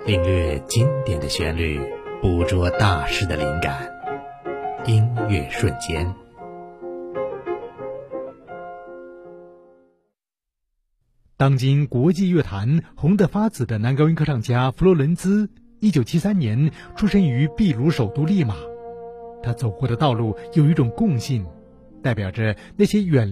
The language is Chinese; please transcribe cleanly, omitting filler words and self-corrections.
领略经典的旋律，捕捉大师的灵感，音乐瞬间。 当今国际乐坛红得发紫的男高音歌唱家弗洛伦兹，1973年出生于秘鲁首都利马。他走过的道路有一种共性，代表着那些远